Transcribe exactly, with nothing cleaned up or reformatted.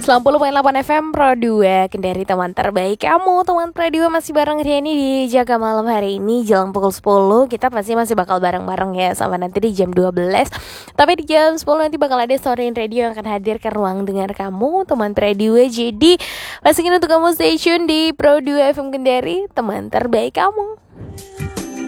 sembilan puluh koma delapan F M Pro dua Kendari, teman terbaik kamu. Teman Pro dua masih bareng Riani di Jaga Malam hari ini. Jelang pukul sepuluh kita pasti masih bakal bareng-bareng ya, sama nanti di jam dua belas. Tapi di jam sepuluh nanti bakal ada Story Radio yang akan hadir ke ruang dengar kamu, teman Pro dua. Jadi pastiin untuk kamu stay tune di Pro dua F M Kendari, teman terbaik kamu.